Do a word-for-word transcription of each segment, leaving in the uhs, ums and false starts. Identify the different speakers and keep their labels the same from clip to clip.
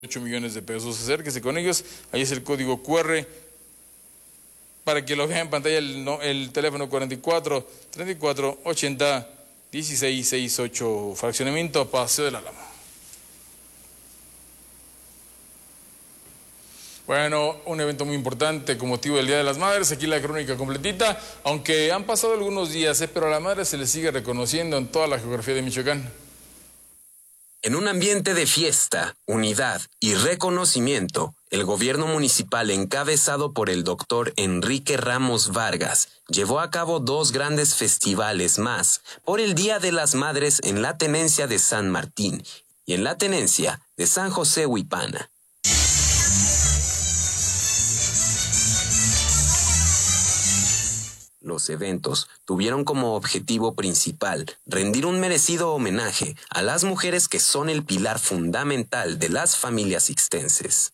Speaker 1: ocho millones de pesos. Acérquese con ellos, ahí es el código cu erre para que lo vean en pantalla, el, no, el teléfono cuarenta y cuatro, treinta y cuatro, ochenta, dieciséis sesenta y ocho, fraccionamiento Paseo del Álamo. Bueno, un evento muy importante con motivo del Día de las Madres, aquí la crónica completita, aunque han pasado algunos días, eh, pero a la madre se le sigue reconociendo en toda la geografía de Michoacán.
Speaker 2: En un ambiente de fiesta, unidad y reconocimiento, el gobierno municipal encabezado por el doctor Enrique Ramos Vargas llevó a cabo dos grandes festivales más por el Día de las Madres en la tenencia de San Martín y en la tenencia de San José Huipana. Los eventos tuvieron como objetivo principal rendir un merecido homenaje a las mujeres que son el pilar fundamental de las familias ixtenses.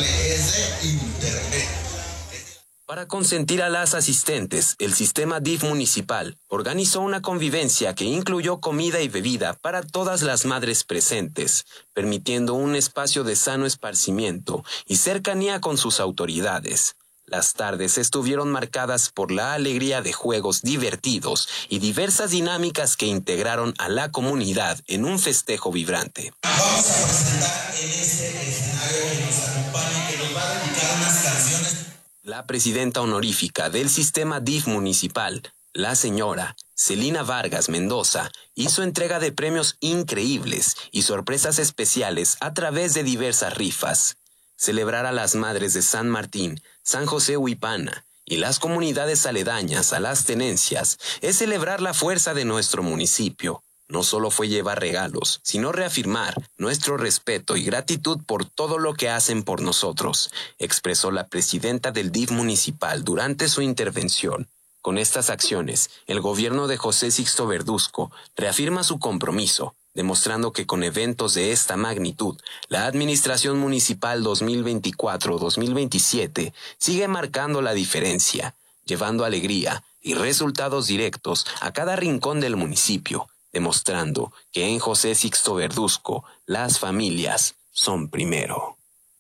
Speaker 2: Para consentir a las asistentes, el sistema D I F municipal organizó una convivencia que incluyó comida y bebida para todas las madres presentes, permitiendo un espacio de sano esparcimiento y cercanía con sus autoridades. Las tardes estuvieron marcadas por la alegría de juegos divertidos y diversas dinámicas que integraron a la comunidad en un festejo vibrante.
Speaker 3: Vamos a presentar en este escenario que nos acompaña, que nos va a dedicar unas canciones.
Speaker 2: La presidenta honorífica del sistema D I F municipal, la señora Celina Vargas Mendoza, hizo entrega de premios increíbles y sorpresas especiales a través de diversas rifas. Celebrar a las madres de San Martín, San José Huipana y las comunidades aledañas a las tenencias es celebrar la fuerza de nuestro municipio. No solo fue llevar regalos, sino reafirmar nuestro respeto y gratitud por todo lo que hacen por nosotros, expresó la presidenta del D I F municipal durante su intervención. Con estas acciones, el gobierno de José Sixto Verduzco reafirma su compromiso, demostrando que con eventos de esta magnitud, la Administración Municipal dos mil veinticuatro dos mil veintisiete sigue marcando la diferencia, llevando alegría y resultados directos a cada rincón del municipio, demostrando que en José Sixto Verduzco las familias son primero.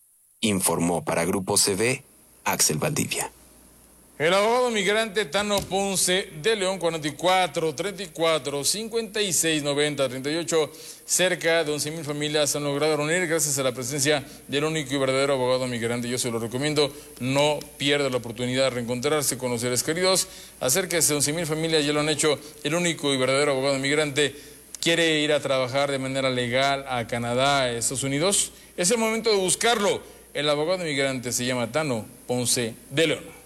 Speaker 2: Informó para Grupo C V, Axel Valdivia.
Speaker 1: El abogado migrante Tano Ponce de León, cuarenta y cuatro, treinta y cuatro, cincuenta y seis, noventa, treinta y ocho, cerca de once mil familias han logrado reunir gracias a la presencia del único y verdadero abogado migrante. Yo se lo recomiendo, no pierda la oportunidad de reencontrarse con los seres queridos. Acérquese, once mil familias ya lo han hecho. El único y verdadero abogado migrante quiere ir a trabajar de manera legal a Canadá, a Estados Unidos. Es el momento de buscarlo. El abogado migrante se llama Tano Ponce de León.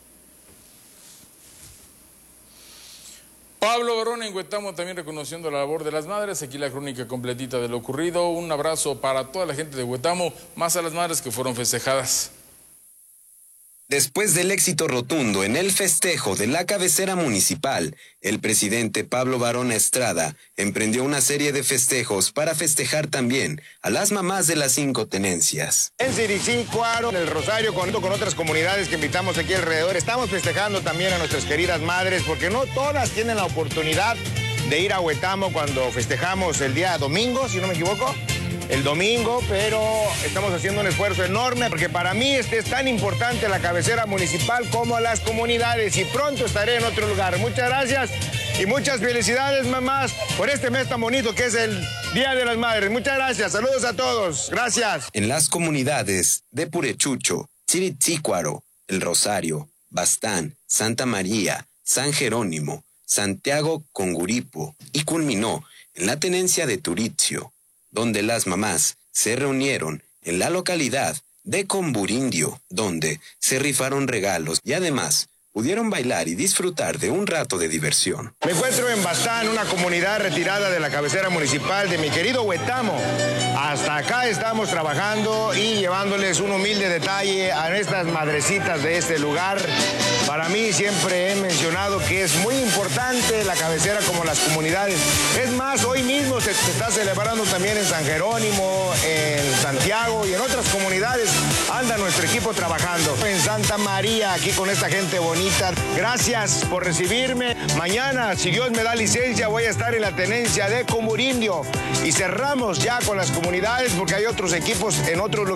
Speaker 1: Pablo Barón en Huetamo también reconociendo la labor de las madres. Aquí la crónica completita de lo ocurrido. Un abrazo para toda la gente de Huetamo, más a las madres que fueron festejadas.
Speaker 2: Después del éxito rotundo en el festejo de la cabecera municipal, el presidente Pablo Barón Estrada emprendió una serie de festejos para festejar también a las mamás de las cinco tenencias.
Speaker 4: En Siricícuaro, en el Rosario, con, con otras comunidades que invitamos aquí alrededor, estamos festejando también a nuestras queridas madres, porque no todas tienen la oportunidad de ir a Huetamo cuando festejamos el día domingo, si no me equivoco. El domingo, pero estamos haciendo un esfuerzo enorme porque para mí este es tan importante la cabecera municipal como las comunidades y pronto estaré en otro lugar. Muchas gracias y muchas felicidades, mamás, por este mes tan bonito que es el Día de las Madres. Muchas gracias, saludos a todos, gracias.
Speaker 2: En las comunidades de Purechucho, Siricícuaro, El Rosario, Bastán, Santa María, San Jerónimo, Santiago Conguripo y culminó en la tenencia de Turitzio, donde las mamás se reunieron en la localidad de Comburindio, donde se rifaron regalos y además pudieron bailar y disfrutar de un rato de diversión.
Speaker 4: Me encuentro en Bastán, una comunidad retirada de la cabecera municipal de mi querido Huetamo. Hasta acá estamos trabajando y llevándoles un humilde detalle a estas madrecitas de este lugar. Para mí siempre he mencionado que es muy importante la cabecera como las comunidades. Es más, hoy mismo se, se está celebrando también en San Jerónimo, en Santiago y en otras comunidades. Anda nuestro equipo trabajando. En Santa María, aquí con esta gente bonita. Gracias por recibirme. Mañana, si Dios me da licencia, voy a estar en la tenencia de Comburindio y cerramos ya con las comunidades. comunidades porque hay otros equipos en otros lugares.